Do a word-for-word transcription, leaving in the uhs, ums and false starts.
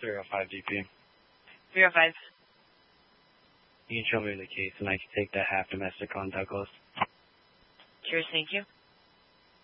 three oh five D P. three oh five. You can show me the case, and I can take that half domestic on Douglas. Cheers, thank you.